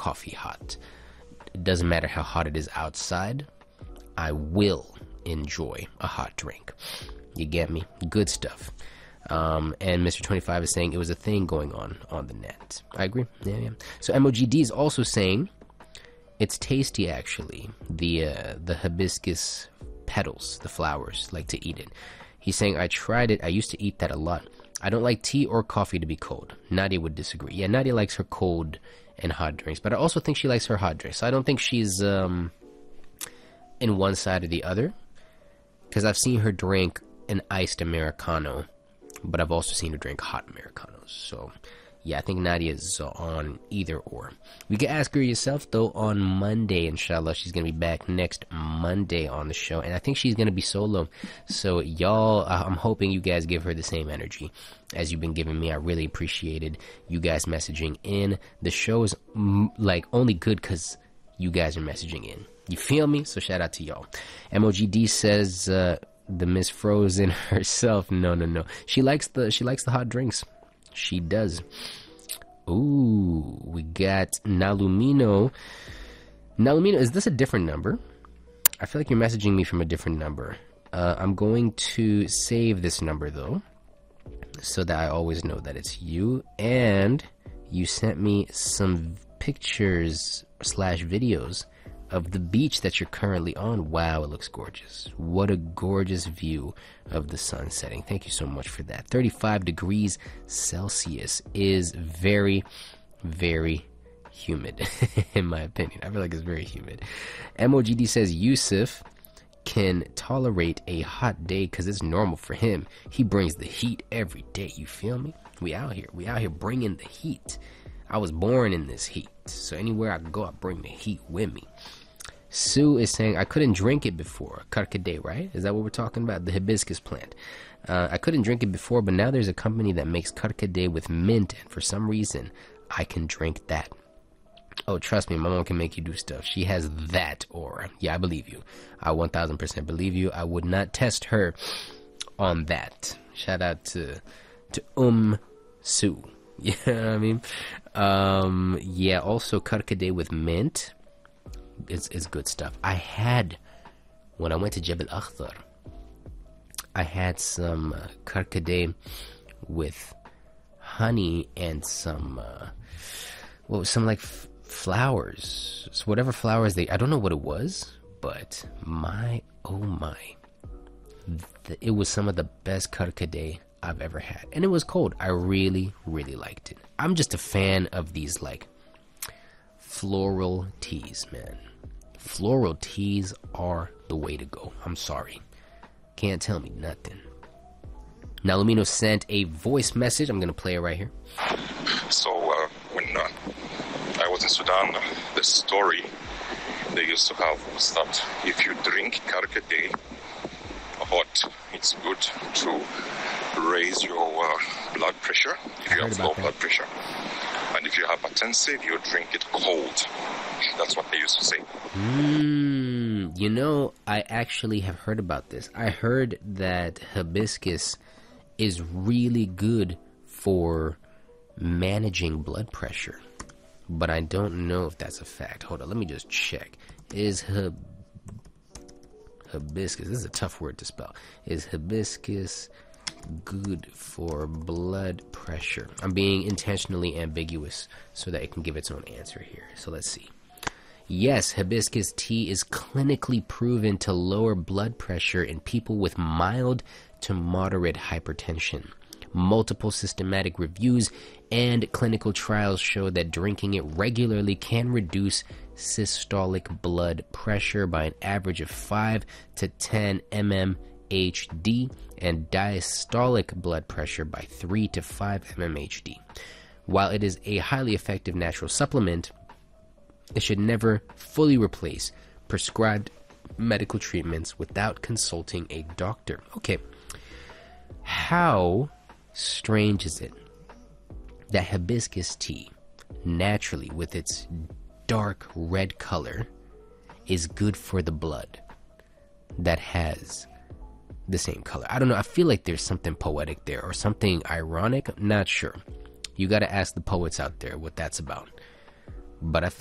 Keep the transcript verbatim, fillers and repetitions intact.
coffee hot. It doesn't matter how hot it is outside, I will enjoy a hot drink. You get me? Good stuff. Um, and Mister twenty-five is saying it was a thing going on on the net. I agree. Yeah, yeah. So M O G D is also saying it's tasty, actually. The uh, the hibiscus petals, the flowers, like to eat it. He's saying, I tried it. I used to eat that a lot. I don't like tea or coffee to be cold. Nadia would disagree. Yeah, Nadia likes her cold and hot drinks, but I also think she likes her hot drinks. So I don't think she's um, in one side or the other, because I've seen her drink an iced Americano, but I've also seen her drink hot Americanos. So yeah, I think Nadia is on either or. We can ask her yourself, though, on Monday, inshallah. She's going to be back next Monday on the show, and I think she's going to be solo. So, y'all, uh, I'm hoping you guys give her the same energy as you've been giving me. I really appreciated you guys messaging in. The show is, mm, like, only good because you guys are messaging in. You feel me? So, shout out to y'all. M O G D says, uh, the Miss Frozen herself. No, no, no. She likes the, she likes the hot drinks. She does. Ooh, we got Nalumino. Nalumino, is this a different number? I feel like you're messaging me from a different number. Uh, I'm going to save this number, though, so that I always know that it's you. And you sent me some pictures slash videos of the beach that you're currently on. Wow, it looks gorgeous. What a gorgeous view of the sun setting. Thank you so much for that. thirty-five degrees Celsius is very, very humid, in my opinion. I feel like it's very humid. M O G D says Yusuf can tolerate a hot day because it's normal for him. He brings the heat every day. You feel me? We out here. We out here bringing the heat. I was born in this heat, so anywhere I go, I bring the heat with me. Sue is saying, I couldn't drink it before. Karkade, right? Is that what we're talking about? The hibiscus plant. Uh, I couldn't drink it before, but now there's a company that makes karkade with mint, and for some reason, I can drink that. Oh, trust me, my mom can make you do stuff. She has that aura. Yeah, I believe you. I one thousand percent believe you. I would not test her on that. Shout out to, to Um Sue. Yeah, you know what I mean? Um, yeah, also karkade with mint. It's, it's good stuff. I had, when I went to Jebel Akhtar, I had some uh, karkade with honey and some, uh, well, some like f- flowers. So whatever flowers they, I don't know what it was, but my, oh my, the, it was some of the best karkade I've ever had. And it was cold. I really, really liked it. I'm just a fan of these, like, floral teas, man. Floral teas are the way to go. I'm sorry. Can't tell me nothing. Now, Lumino sent a voice message. I'm going to play it right here. So, uh, when uh, I was in Sudan, the story they used to have was that if you drink karkade hot, it's good to raise your uh, blood pressure if you have low blood pressure. And if you're hypertensive, you drink it cold. That's what they used to say. Mm, you know, I actually have heard about this. I heard that hibiscus is really good for managing blood pressure. But I don't know if that's a fact. Hold on, let me just check. Is hib- hibiscus, this is a tough word to spell. Is hibiscus good for blood pressure? I'm being intentionally ambiguous so that it can give its own answer here. So let's see. Yes, hibiscus tea is clinically proven to lower blood pressure in people with mild to moderate hypertension. Multiple systematic reviews and clinical trials show that drinking it regularly can reduce systolic blood pressure by an average of five to ten millimeters H D and diastolic blood pressure by three to five millimeters H D. While it is a highly effective natural supplement, it should never fully replace prescribed medical treatments without consulting a doctor. Okay, how strange is it that hibiscus tea, naturally with its dark red color, is good for the blood that has the same color? I don't know. I feel like there's something poetic there or something ironic. I'm not sure. You got to ask the poets out there what that's about. But I